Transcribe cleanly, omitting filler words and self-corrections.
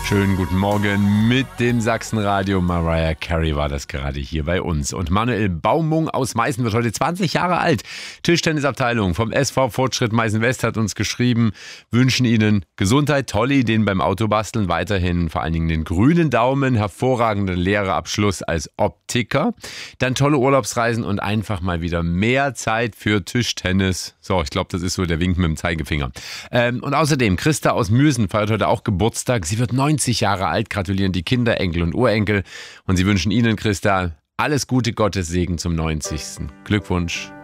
Schönen guten Morgen mit dem Sachsenradio. Mariah Carey war das gerade hier bei uns. Und Manuel Baumung aus Meißen wird heute 20 Jahre alt. Tischtennisabteilung vom SV Fortschritt Meißen West hat uns geschrieben, wünschen Ihnen Gesundheit, tolle Ideen beim Autobasteln, weiterhin vor allen Dingen den grünen Daumen, hervorragenden Lehrerabschluss als Optiker, dann tolle Urlaubsreisen und einfach mal wieder mehr Zeit für Tischtennis. So, ich glaube, das ist so der Wink mit dem Zeigefinger. Und außerdem, Christa aus Müsen feiert heute auch Geburtstag. Sie wird 90 Jahre alt, gratulieren die Kinder, Enkel und Urenkel. Und sie wünschen Ihnen, Christa, alles Gute, Gottes Segen zum 90. Glückwunsch.